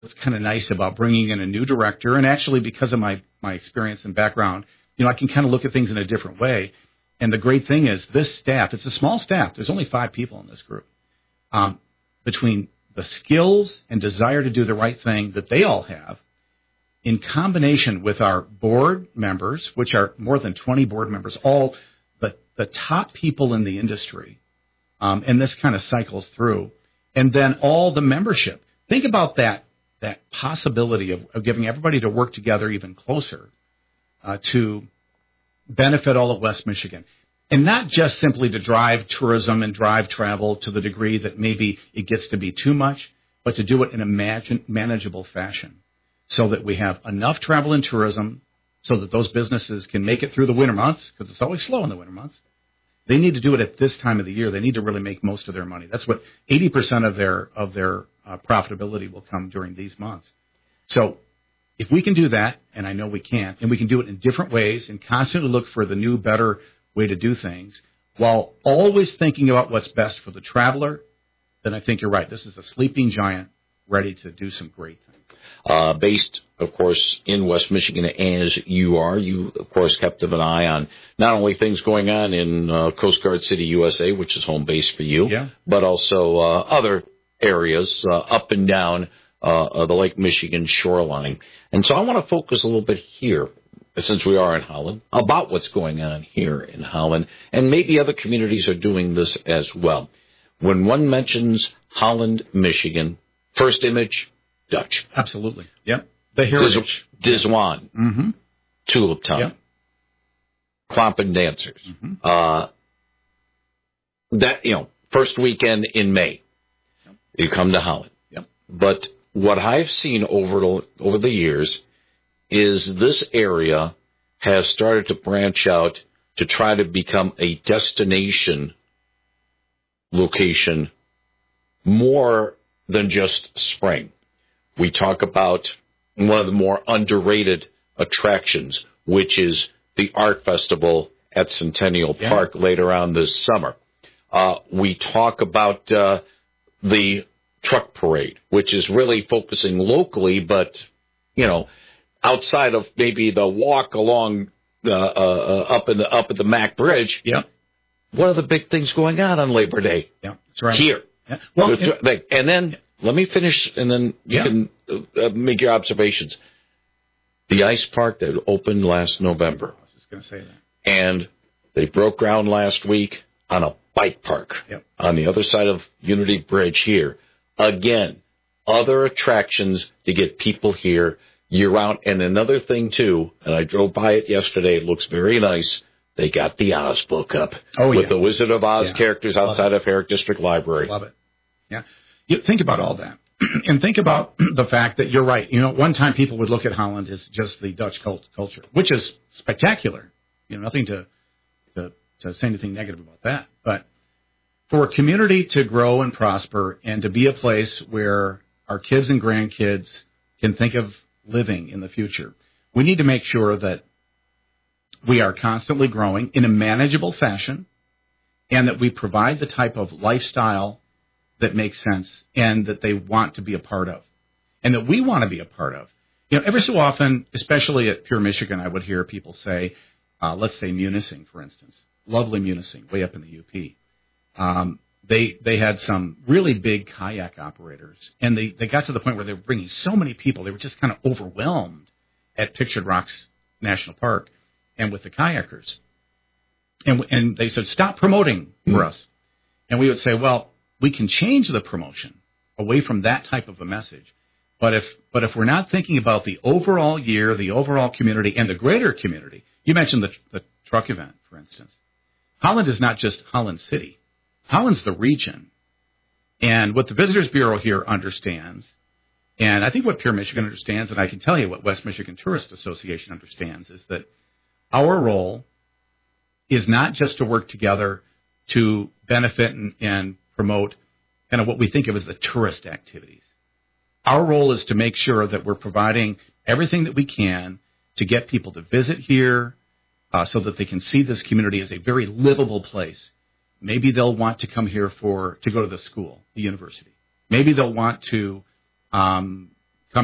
what's kind of nice about bringing in a new director, and actually because of my experience and background, I can kind of look at things in a different way. And the great thing is this staff, it's a small staff. There's only 5 people in this group. Between the skills and desire to do the right thing that they all have, in combination with our board members, which are more than 20 board members, all the top people in the industry, and this kind of cycles through, and then all the membership. Think about that possibility of giving everybody to work together even closer to benefit all of West Michigan. And not just simply to drive tourism and drive travel to the degree that maybe it gets to be too much, but to do it in a manageable fashion so that we have enough travel and tourism so that those businesses can make it through the winter months, because it's always slow in the winter months. They need to do it at this time of the year. They need to really make most of their money. That's what 80% of their profitability will come during these months. So if we can do that, and I know we can, and we can do it in different ways and constantly look for the new, better way to do things while always thinking about what's best for the traveler, then I think you're right. This is a sleeping giant ready to do some great things. Based, of course, in West Michigan as you are, you, of course, kept an eye on not only things going on in Coast Guard City, USA, which is home base for you, but also other areas up and down the Lake Michigan shoreline. And so I want to focus a little bit here, since we are in Holland, about what's going on here in Holland, and maybe other communities are doing this as well. When one mentions Holland, Michigan, first image, Dutch. Absolutely. Yep. The heritage. Dizwan. Mm-hmm. Tulip Time. Yep. Klompen Dancers. Mm-hmm. First weekend in May, you come to Holland. Yep. But what I've seen over the years is this area has started to branch out to try to become a destination location more than just spring. We talk about one of the more underrated attractions, which is the Art Festival at Centennial Park later on this summer. We talk about the truck parade, which is really focusing locally, but, outside of maybe the walk along up at the Mack Bridge. Yeah. What are the big things going on Labor Day? Yeah, that's right. Here. Yeah. Well, and then let me finish, and then you can make your observations. The ice park that opened last November. I was just going to say that. And they broke ground last week on a bike park on the other side of Unity Bridge here. Again, other attractions to get people here year-round. And another thing, too, and I drove by it yesterday. It looks very nice. They got the Oz book up with the Wizard of Oz characters outside of Herrick District Library. Love it. Yeah. You think about all that. And think about the fact that you're right. One time people would look at Holland as just the Dutch culture, which is spectacular. Nothing to say anything negative about that. But for a community to grow and prosper and to be a place where our kids and grandkids can think of living in the future, we need to make sure that we are constantly growing in a manageable fashion and that we provide the type of lifestyle that makes sense and that they want to be a part of and that we want to be a part of. Every so often, especially at Pure Michigan, I would hear people say, let's say Munising, for instance, lovely Munising, way up in the UP. They had some really big kayak operators, and they got to the point where they were bringing so many people, they were just kind of overwhelmed at Pictured Rocks National Park and with the kayakers. And they said, stop promoting for us. And we would say, well, we can change the promotion away from that type of a message. But if we're not thinking about the overall year, the overall community, and the greater community, you mentioned the truck event, for instance. Holland is not just Holland City. Holland's the region. And what the Visitors Bureau here understands, and I think what Pure Michigan understands, and I can tell you what West Michigan Tourist Association understands, is that our role is not just to work together to benefit and promote kind of what we think of as the tourist activities. Our role is to make sure that we're providing everything that we can to get people to visit here so that they can see this community as a very livable place. Maybe they'll want to come here to go to the school, the university. Maybe they'll want to